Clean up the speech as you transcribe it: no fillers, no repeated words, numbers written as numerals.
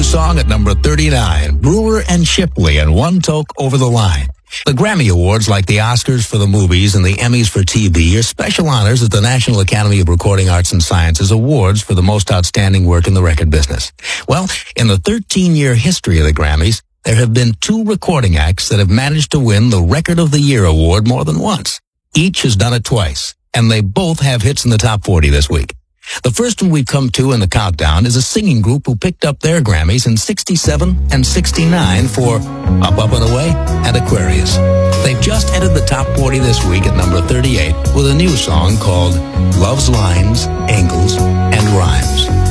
song at number 39, Brewer and Shipley and One Toke Over the Line. The Grammy Awards, like the Oscars for the movies and the Emmys for TV, are special honors at the National Academy of Recording Arts and Sciences awards for the most outstanding work in the record business. Well, in the 13-year history of the Grammys, there have been 2 recording acts that have managed to win the Record of the Year award more than once. Each has done it twice, and they both have hits in the top 40 this week. The first one we've come to in the countdown is a singing group who picked up their Grammys in 67 and 69 for Up, Up and Away and Aquarius. They've just entered the top 40 this week at number 38 with a new song called Love's Lines, Angles, and Rhymes.